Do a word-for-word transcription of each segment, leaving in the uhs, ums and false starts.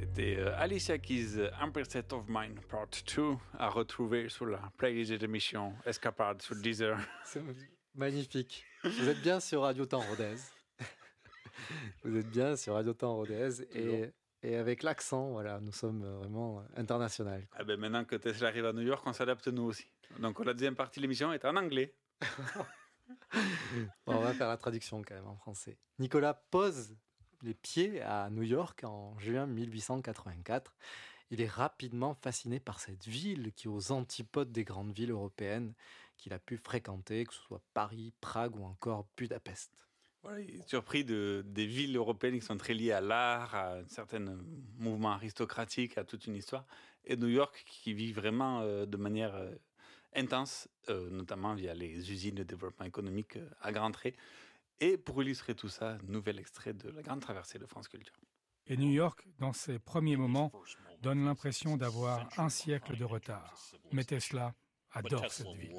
C'était euh, Alicia Keys, Imperset of Mine, Part deux, à retrouver sur la playlist de l'émission Escapade sur Deezer. C'est magnifique. Vous êtes bien sur Radio Temps Rodez. Vous êtes bien sur Radio Temps Rodez et, et avec l'accent, voilà, nous sommes vraiment internationaux. Ah ben maintenant que Tesla arrive à New York, on s'adapte nous aussi. Donc la deuxième partie de l'émission est en anglais. Bon, on va faire la traduction quand même en français. Nicolas pose les pieds à New York en juin mille huit cent quatre-vingt-quatre. Il est rapidement fasciné par cette ville qui est aux antipodes des grandes villes européennes qu'il a pu fréquenter, que ce soit Paris, Prague ou encore Budapest. Voilà, il est surpris de, des villes européennes qui sont très liées à l'art, à un certain mouvement aristocratique, à toute une histoire. Et New York qui vit vraiment euh, de manière euh, intense, euh, notamment via les usines de développement économique euh, à grands traits. Et pour illustrer tout ça, nouvel extrait de la grande traversée de France Culture. Et New York, dans ses premiers moments, donne l'impression d'avoir un siècle de retard. Mais Tesla adore cette ville.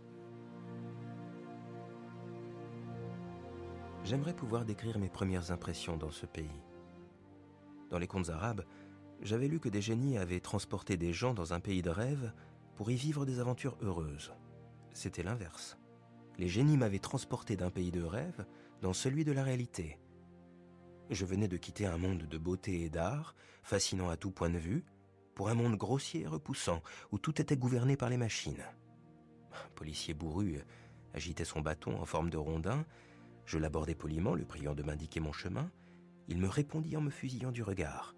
J'aimerais pouvoir décrire mes premières impressions dans ce pays. Dans les contes arabes, j'avais lu que des génies avaient transporté des gens dans un pays de rêve pour y vivre des aventures heureuses. C'était l'inverse. Les génies m'avaient transporté d'un pays de rêve dans celui de la réalité. Je venais de quitter un monde de beauté et d'art, fascinant à tout point de vue, pour un monde grossier et repoussant, où tout était gouverné par les machines. Un policier bourru agitait son bâton en forme de rondin. Je l'abordai poliment, le priant de m'indiquer mon chemin. Il me répondit en me fusillant du regard.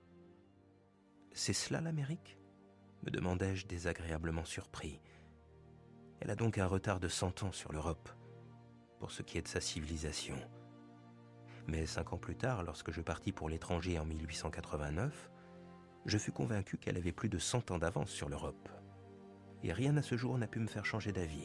« C'est cela l'Amérique ?» me demandai-je désagréablement surpris. Elle a donc un retard de cent ans sur l'Europe, pour ce qui est de sa civilisation. Mais cinq ans plus tard, lorsque je partis pour l'étranger en mille huit cent quatre-vingt-neuf, je fus convaincu qu'elle avait plus de cent ans d'avance sur l'Europe. Et rien à ce jour n'a pu me faire changer d'avis.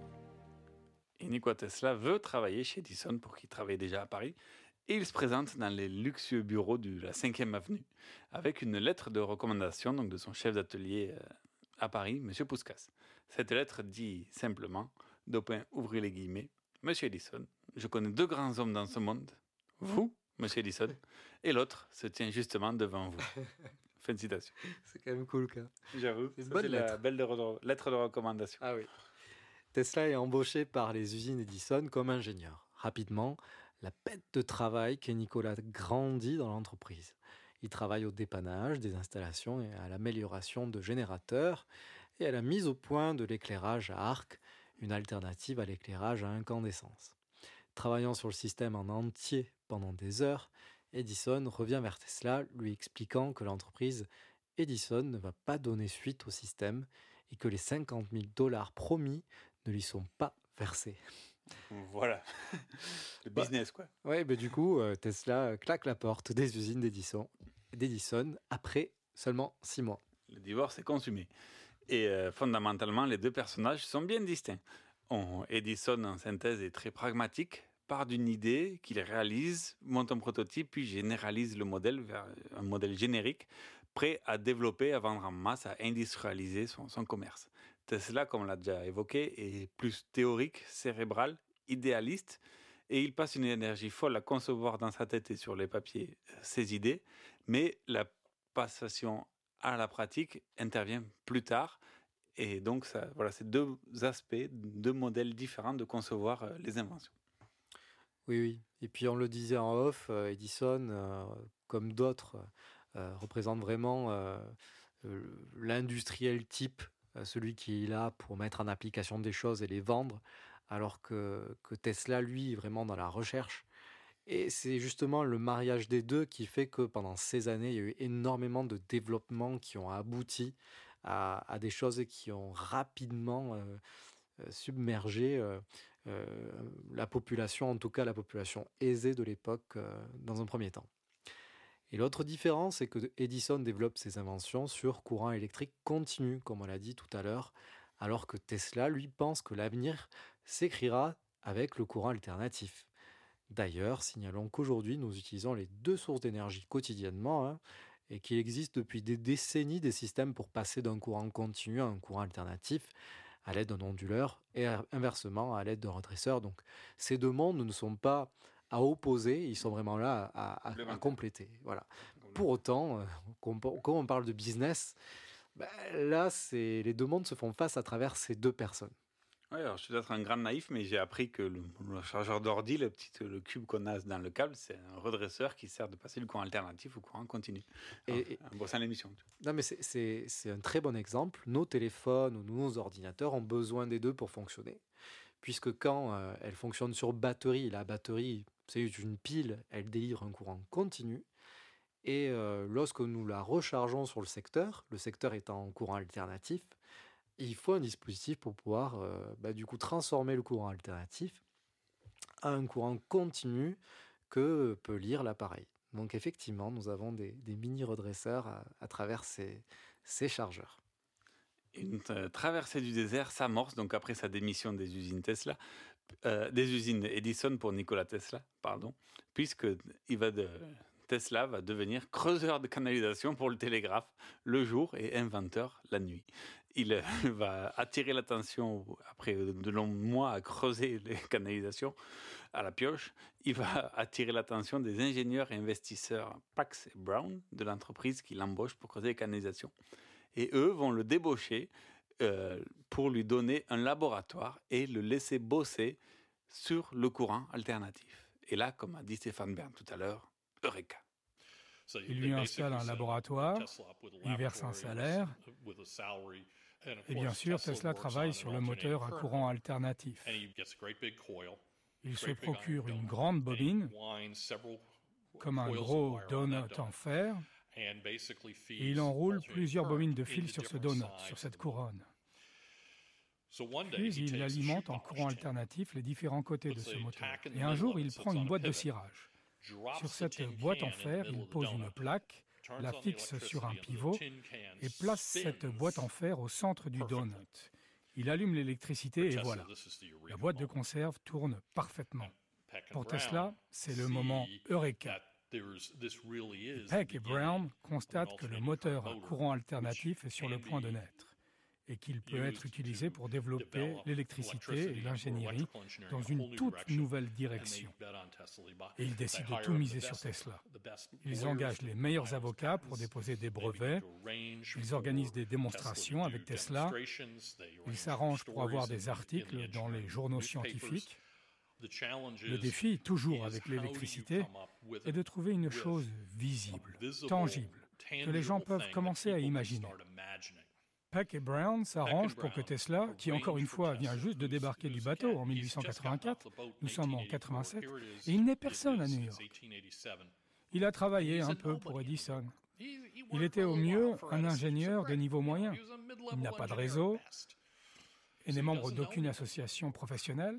Et Nikola Tesla veut travailler chez Edison, pour qui il travaillait déjà à Paris, et il se présente dans les luxueux bureaux de la cinquième avenue, avec une lettre de recommandation donc de son chef d'atelier euh, à Paris, M. Puskas. Cette lettre dit simplement, d'Aupin, ouvrez les guillemets, « Monsieur Edison, je connais deux grands hommes dans ce monde, vous, M. Edison, et l'autre se tient justement devant vous. » Fin de citation. C'est quand même cool, quoi. J'avoue, c'est une ça, bonne c'est lettre. la belle de, lettre de recommandation. Ah oui. Tesla est embauché par les usines Edison comme ingénieur. Rapidement, la pète de travail que Nicolas grandit dans l'entreprise. Il travaille au dépannage des installations et à l'amélioration de générateurs et à la mise au point de l'éclairage à arc, une alternative à l'éclairage à incandescence. Travaillant sur le système en entier pendant des heures, Edison revient vers Tesla, lui expliquant que l'entreprise Edison ne va pas donner suite au système et que les cinquante mille dollars promis ne lui sont pas versés. Voilà, le business quoi. Ouais, bah du coup, euh, Tesla claque la porte des usines d'Edison, d'Edison après seulement six mois. Le divorce est consumé. Et euh, fondamentalement, les deux personnages sont bien distincts. On, Edison, en synthèse, est très pragmatique, part d'une idée qu'il réalise, monte un prototype, puis généralise le modèle vers un modèle générique, prêt à développer, à vendre en masse, à industrialiser son, son commerce. Tesla, comme on l'a déjà évoqué, est plus théorique, cérébral, idéaliste, et il passe une énergie folle à concevoir dans sa tête et sur les papiers ses idées, mais la passation à la pratique intervient plus tard, et donc ça, voilà, c'est deux aspects, deux modèles différents de concevoir les inventions. Oui, oui. Et puis on le disait en off, euh, Edison, euh, comme d'autres, euh, représente vraiment euh, l'industriel type, euh, celui qui est là pour mettre en application des choses et les vendre, alors que, que Tesla, lui, est vraiment dans la recherche. Et c'est justement le mariage des deux qui fait que pendant ces années, il y a eu énormément de développements qui ont abouti à, à des choses qui ont rapidement euh, submergé euh, euh, la population, en tout cas la population aisée de l'époque, euh, dans un premier temps. Et l'autre différence, c'est que Edison développe ses inventions sur courant électrique continu, comme on l'a dit tout à l'heure, alors que Tesla, lui, pense que l'avenir s'écrira avec le courant alternatif. D'ailleurs, signalons qu'aujourd'hui, nous utilisons les deux sources d'énergie quotidiennement, hein, et qu'il existe depuis des décennies des systèmes pour passer d'un courant continu à un courant alternatif à l'aide d'un onduleur et inversement à l'aide d'un redresseur. Donc, ces deux mondes ne sont pas à opposer, ils sont vraiment là à, à, à compléter. Voilà. Pour autant, euh, quand on parle de business, ben, là, c'est, les deux mondes se font face à travers ces deux personnes. Oui, alors je suis peut-être un grand naïf, mais j'ai appris que le, le chargeur d'ordi, le petit le cube qu'on a dans le câble, c'est un redresseur qui sert de passer du courant alternatif au courant continu. Alors, et, en bossant l'émission. Non, mais c'est, c'est, c'est un très bon exemple. Nos téléphones ou nos ordinateurs ont besoin des deux pour fonctionner. Puisque quand euh, elle fonctionne sur batterie, la batterie, c'est une pile, elle délivre un courant continu. Et euh, lorsque nous la rechargeons sur le secteur, le secteur étant en courant alternatif, il faut un dispositif pour pouvoir euh, bah, du coup transformer le courant alternatif à un courant continu que peut lire l'appareil. Donc effectivement, nous avons des, des mini-redresseurs à, à travers ces, ces chargeurs. Une euh, traversée du désert s'amorce donc après sa démission des usines Tesla, euh, des usines Edison pour Nikola Tesla, pardon, puisque il va de, Tesla va devenir creuseur de canalisation pour le télégraphe le jour et inventeur la nuit. Il euh, va attirer l'attention après de longs mois à creuser les canalisations à la pioche. Il va attirer l'attention des ingénieurs et investisseurs Pax et Brown de l'entreprise qui l'embauche pour creuser les canalisations. Et eux vont le débaucher euh, pour lui donner un laboratoire et le laisser bosser sur le courant alternatif. Et là, comme a dit Stéphane Bern tout à l'heure, Eureka. Il lui installe un laboratoire, il verse un salaire, et bien sûr, Tesla travaille sur le moteur à courant alternatif. Il se procure une grande bobine, comme un gros donut en fer, et il enroule plusieurs bobines de fil sur ce donut, sur cette couronne. Puis il alimente en courant alternatif les différents côtés de ce moteur. Et un jour, il prend une boîte de cirage. Sur cette boîte en fer, il pose une plaque, la fixe sur un pivot et place cette boîte en fer au centre du donut. Il allume l'électricité et voilà, la boîte de conserve tourne parfaitement. Pour Tesla, c'est le moment Eureka. Peck et Brown constatent que le moteur à courant alternatif est sur le point de naître et qu'il peut être utilisé pour développer l'électricité et l'ingénierie dans une toute nouvelle direction. Et ils décident de tout miser sur Tesla. Ils engagent les meilleurs avocats pour déposer des brevets, ils organisent des démonstrations avec Tesla, ils s'arrangent pour avoir des articles dans les journaux scientifiques. Le défi, toujours avec l'électricité, est de trouver une chose visible, tangible, que les gens peuvent commencer à imaginer. Peck et Brown s'arrangent pour que Tesla, qui encore une fois vient juste de débarquer du bateau en mille huit cent quatre-vingt-quatre, nous sommes en quatre-vingt-sept, et il n'est personne à New York. Il a travaillé un peu pour Edison. Il était au mieux un ingénieur de niveau moyen. Il n'a pas de réseau et n'est membre d'aucune association professionnelle.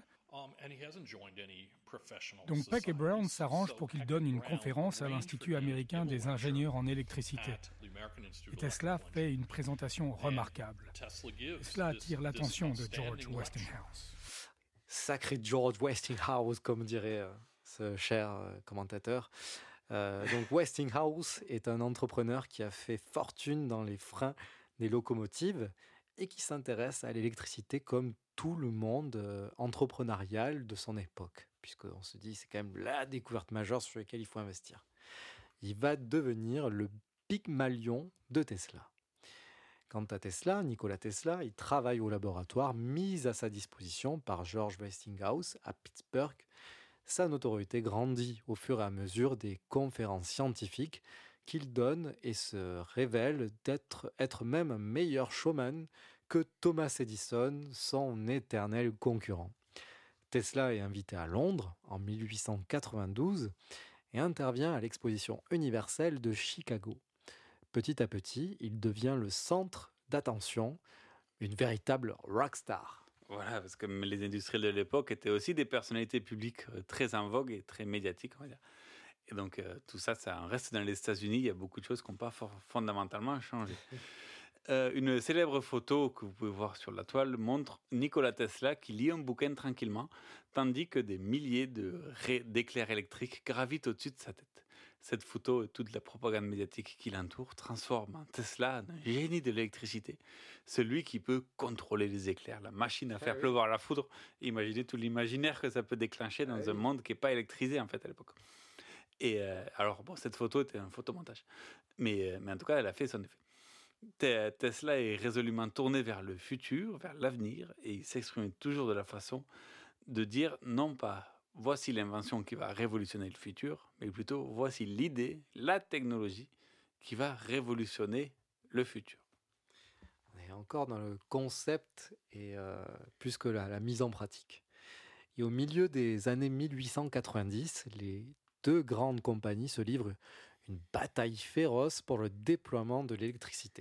Donc Peck et Brown s'arrangent pour qu'il donne une conférence à l'Institut américain des ingénieurs en électricité. Et Tesla fait une présentation remarquable. Et cela attire l'attention de George Westinghouse. Sacré George Westinghouse, comme dirait euh, ce cher euh, commentateur. Euh, donc Westinghouse est un entrepreneur qui a fait fortune dans les freins des locomotives et qui s'intéresse à l'électricité comme tout le monde euh, entrepreneurial de son époque, puisqu'on se dit c'est quand même la découverte majeure sur laquelle il faut investir. Il va devenir le Pygmalion de Tesla. Quant à Tesla, Nikola Tesla, il travaille au laboratoire mis à sa disposition par George Westinghouse à Pittsburgh. Sa notoriété grandit au fur et à mesure des conférences scientifiques qu'il donne et se révèle d'être être même un meilleur showman que Thomas Edison, son éternel concurrent. Tesla est invité à Londres en mille huit cent quatre-vingt-douze et intervient à l'exposition universelle de Chicago. Petit à petit, il devient le centre d'attention, une véritable rockstar. Voilà, parce que les industriels de l'époque étaient aussi des personnalités publiques très en vogue et très médiatiques, on va dire. Et donc, euh, tout ça, ça reste dans les États-Unis. Il y a beaucoup de choses qui n'ont pas for- fondamentalement changé. Euh, une célèbre photo que vous pouvez voir sur la toile montre Nikola Tesla qui lit un bouquin tranquillement, tandis que des milliers de raies d'éclairs électriques gravitent au-dessus de sa tête. cette photo et toute la propagande médiatique qui l'entoure transforment Tesla en un génie de l'électricité. Celui qui peut contrôler les éclairs, la machine à faire ah, pleuvoir oui. la foudre. Imaginez tout l'imaginaire que ça peut déclencher dans ah, un oui. monde qui n'est pas électrisé en fait à l'époque. Et euh, alors, bon, cette photo était un photomontage. Mais, euh, mais en tout cas, elle a fait son effet. Te- Tesla est résolument tourné vers le futur, vers l'avenir, et il s'exprime toujours de la façon de dire non pas voici l'invention qui va révolutionner le futur, mais plutôt voici l'idée, la technologie qui va révolutionner le futur. On est encore dans le concept et euh, plus que la, la mise en pratique. Et au milieu des années mille huit cent quatre-vingt-dix, les deux grandes compagnies se livrent une bataille féroce pour le déploiement de l'électricité.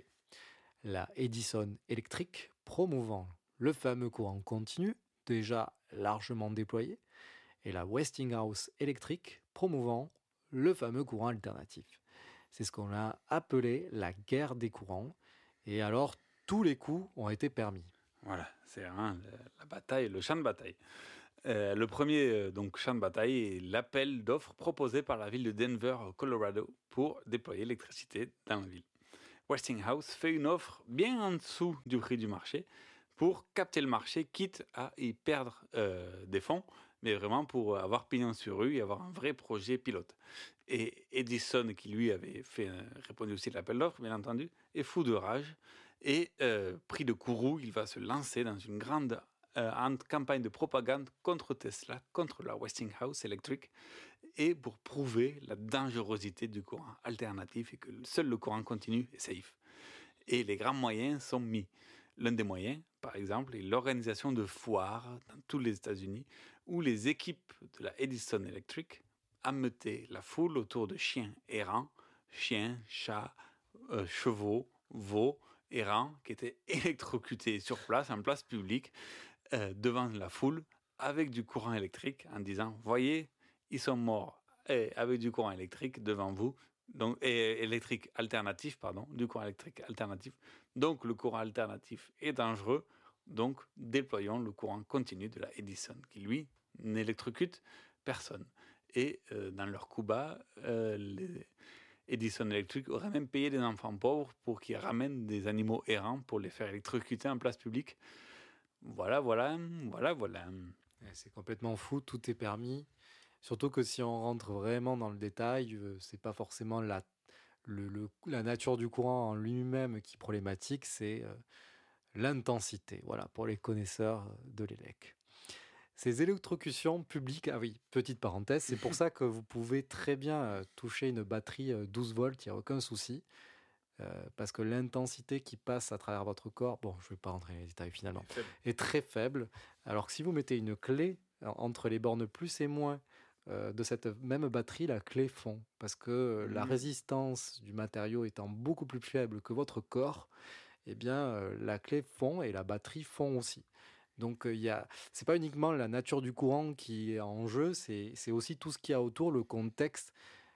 La Edison Electric, promouvant le fameux courant continu, déjà largement déployé, et la Westinghouse Electric, promouvant le fameux courant alternatif. C'est ce qu'on a appelé la guerre des courants, et alors tous les coups ont été permis. Voilà, c'est hein, la bataille, le champ de bataille. Euh, le premier euh, donc, champ de bataille est l'appel d'offres proposé par la ville de Denver, au Colorado, pour déployer l'électricité dans la ville. Westinghouse fait une offre bien en dessous du prix du marché pour capter le marché, quitte à y perdre euh, des fonds, mais vraiment pour avoir pignon sur rue et avoir un vrai projet pilote. Et Edison, qui lui avait fait, euh, répondu aussi à l'appel d'offres, bien entendu, est fou de rage et euh, pris de courroux, il va se lancer dans une grande Euh, campagne de propagande contre Tesla, contre la Westinghouse Electric, et pour prouver la dangerosité du courant alternatif et que seul le courant continu est safe. Et les grands moyens sont mis. L'un des moyens, par exemple, est l'organisation de foires dans tous les États-Unis où les équipes de la Edison Electric ameutaient la foule autour de chiens errants, chiens, chats, euh, chevaux, veaux errants qui étaient électrocutés sur place, en place publique, Euh, devant la foule avec du courant électrique en disant « Voyez, ils sont morts et avec du courant électrique devant vous, donc, et électrique alternatif, pardon, du courant électrique alternatif. Donc le courant alternatif est dangereux, donc déployons le courant continu de la Edison qui, lui, n'électrocute personne. » Et euh, dans leur coup bas, euh, les Edison Electric aurait même payé des enfants pauvres pour qu'ils ramènent des animaux errants pour les faire électrocuter en place publique. Voilà, voilà, voilà, voilà. C'est complètement fou, tout est permis. Surtout que si on rentre vraiment dans le détail, c'est pas forcément la, le, le, la nature du courant en lui-même qui est problématique, c'est euh, l'intensité. Voilà, pour les connaisseurs de l'élec. Ces électrocutions publiques, ah oui, petite parenthèse, c'est pour ça que vous pouvez très bien euh, toucher une batterie euh, douze volts, il n'y a aucun souci. Euh, parce que l'intensité qui passe à travers votre corps, bon, je ne vais pas rentrer dans les détails finalement, est, est très faible. Alors que si vous mettez une clé entre les bornes plus et moins euh, de cette même batterie, la clé fond. Parce que mmh. la résistance du matériau étant beaucoup plus faible que votre corps, eh bien, euh, la clé fond et la batterie fond aussi. Donc, il euh, y ce n'est pas uniquement la nature du courant qui est en jeu, c'est, c'est aussi tout ce qu'il y a autour, le contexte.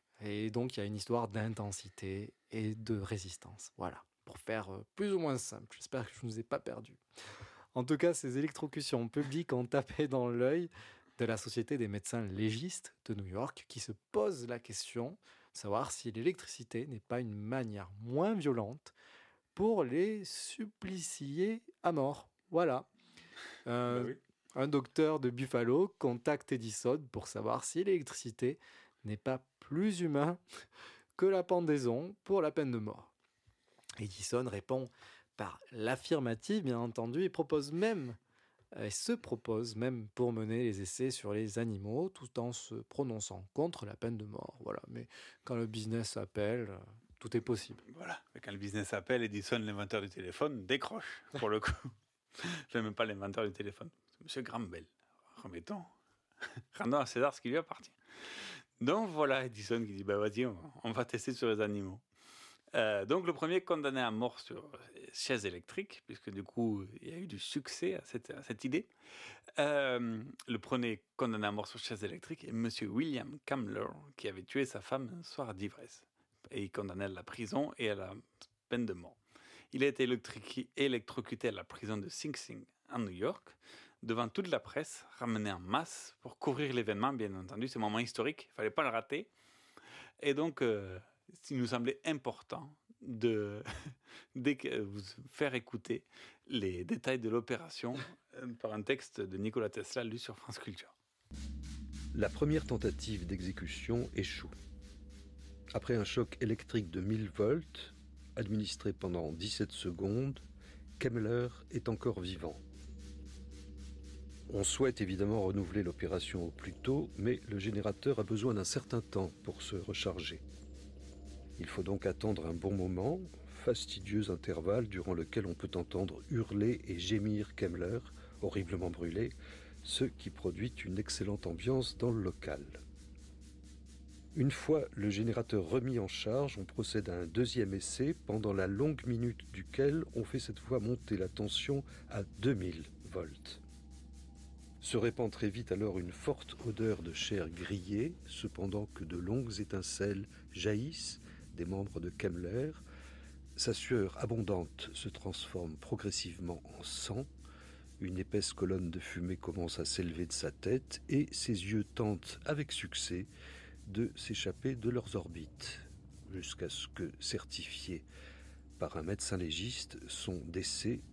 Et donc, il y a une histoire d'intensité et de résistance. Voilà, pour faire plus ou moins simple. J'espère que je ne vous ai pas perdu. En tout cas, ces électrocutions publiques ont tapé dans l'œil de la Société des médecins légistes de New York qui se pose la question de savoir si l'électricité n'est pas une manière moins violente pour les supplicier à mort. Voilà. Euh, bah oui. Un docteur de Buffalo contacte Edison pour savoir si l'électricité n'est pas plus humain que la pendaison pour la peine de mort. Edison répond par l'affirmative, bien entendu, et propose même, et se propose même pour mener les essais sur les animaux, tout en se prononçant contre la peine de mort. Voilà. Mais quand le business appelle, tout est possible. Voilà. Mais quand le business appelle, Edison, l'inventeur du téléphone, décroche, pour le coup. Enfin, même pas l'inventeur du téléphone. C'est Monsieur Graham-Bell. Remettons, rendons à César ce qui lui appartient. Donc voilà, Edison qui dit bah vas-y, on, on va tester sur les animaux. Euh, donc le premier condamné à mort sur chaise électrique, puisque du coup il y a eu du succès à cette, à cette idée. Euh, le premier condamné à mort sur chaise électrique est Monsieur William Kamler, qui avait tué sa femme un soir d'ivresse. Et il condamné à la prison et à la peine de mort. Il a été électrocuté à la prison de Sing Sing en New York, devant toute la presse, ramenée en masse pour couvrir l'événement, bien entendu, ce moment historique, il ne fallait pas le rater. Et donc, euh, il nous semblait important de, de vous faire écouter les détails de l'opération par un texte de Nikola Tesla lu sur France Culture. La première tentative d'exécution échoue. Après un choc électrique de mille volts, administré pendant dix-sept secondes, Kemmler est encore vivant. On souhaite évidemment renouveler l'opération au plus tôt, mais le générateur a besoin d'un certain temps pour se recharger. Il faut donc attendre un bon moment, fastidieux intervalle durant lequel on peut entendre hurler et gémir Kemmler, horriblement brûlé, ce qui produit une excellente ambiance dans le local. Une fois le générateur remis en charge, on procède à un deuxième essai, pendant la longue minute duquel on fait cette fois monter la tension à deux mille volts. Se répand très vite alors une forte odeur de chair grillée, cependant que de longues étincelles jaillissent des membres de Kemmler. Sa sueur abondante se transforme progressivement en sang. Une épaisse colonne de fumée commence à s'élever de sa tête et ses yeux tentent avec succès de s'échapper de leurs orbites, jusqu'à ce que, certifié par un médecin légiste, son décès